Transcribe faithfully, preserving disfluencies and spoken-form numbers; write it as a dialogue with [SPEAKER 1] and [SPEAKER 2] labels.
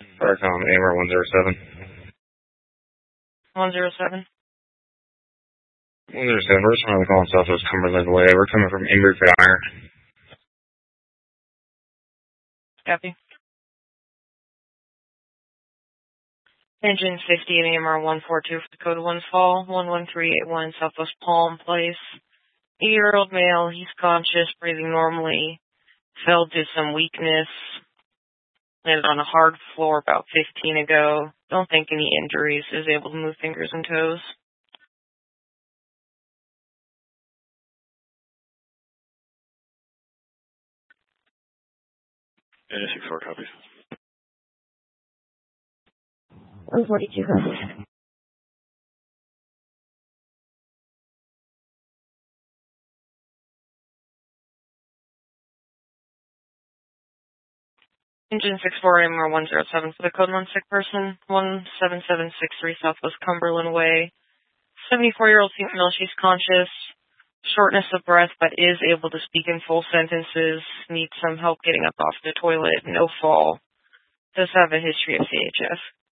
[SPEAKER 1] Farcom, A M R one zero seven.
[SPEAKER 2] one zero seven.
[SPEAKER 1] one zero seven, we're just trying to call Southwest Cumberland Way. We're coming from Embry Iron.
[SPEAKER 2] Copy. Engine fifty at A M R one four two for Dakota one Fall, one one three eight one Southwest Palm Place. eighty-year-old male, he's conscious, breathing normally, fell to some weakness, landed on a hard floor about fifteen ago. Don't think any injuries, is able to move fingers and toes.
[SPEAKER 3] N six four copies.
[SPEAKER 4] one forty-two copies.
[SPEAKER 2] Engine six four A M R one zero seven for the code one sick person, one seven seven six three Southwest Cumberland Way. seventy-four-year-old female, she's conscious, shortness of breath, but is able to speak in full sentences, needs some help getting up off the toilet, no fall. Does have a history of C H F.